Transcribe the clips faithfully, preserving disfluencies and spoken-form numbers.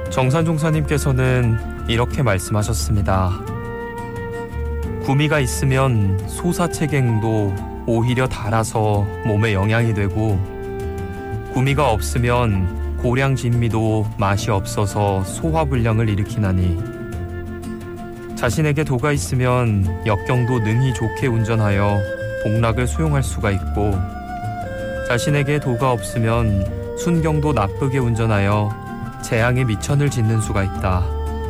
정산종사님께서는 이렇게 말씀하셨습니다. 구미가 있으면 소사체갱도 오히려 달아서 몸에 영향이 되고, 구미가 없으면 고량진미도 맛이 없어서 소화불량을 일으키나니, 자신에게 도가 있으면 역경도 능히 좋게 운전하여 복락을 수용할 수가 있고, 자신에게 도가 없으면 순경도 나쁘게 운전하여 재앙의 미천을 짓는 수가 있다.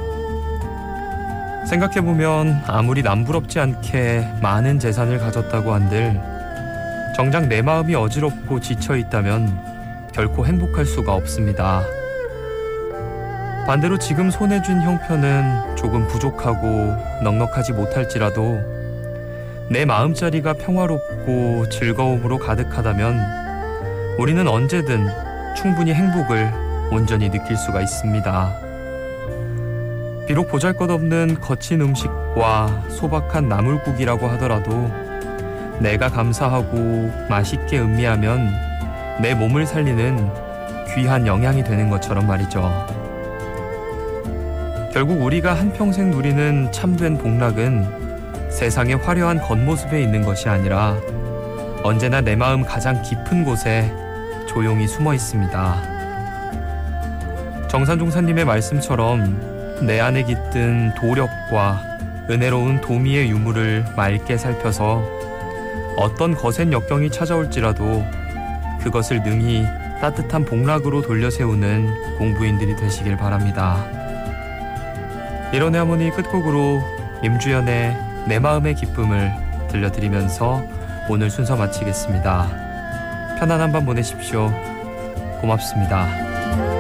생각해보면 아무리 남부럽지 않게 많은 재산을 가졌다고 한들 정작 내 마음이 어지럽고 지쳐있다면 결코 행복할 수가 없습니다. 반대로 지금 손에 쥔 형편은 조금 부족하고 넉넉하지 못할지라도 내 마음자리가 평화롭고 즐거움으로 가득하다면 우리는 언제든 충분히 행복을 온전히 느낄 수가 있습니다. 비록 보잘것없는 거친 음식과 소박한 나물국이라고 하더라도 내가 감사하고 맛있게 음미하면 내 몸을 살리는 귀한 영양이 되는 것처럼 말이죠. 결국 우리가 한평생 누리는 참된 복락은 세상의 화려한 겉모습에 있는 것이 아니라 언제나 내 마음 가장 깊은 곳에 조용히 숨어 있습니다. 정산종사님의 말씀처럼 내 안에 깃든 도력과 은혜로운 도미의 유물을 맑게 살펴서 어떤 거센 역경이 찾아올지라도 그것을 능히 따뜻한 복락으로 돌려세우는 공부인들이 되시길 바랍니다. 이런의 하모니 끝곡으로 임주연의 내 마음의 기쁨을 들려드리면서 오늘 순서 마치겠습니다. 편안한 밤 보내십시오. 고맙습니다.